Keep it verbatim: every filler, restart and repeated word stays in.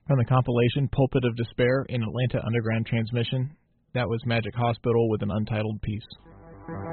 From the compilation Pulpit of Despair in Atlanta Underground Transmission, that was Magic Hospital with an untitled piece.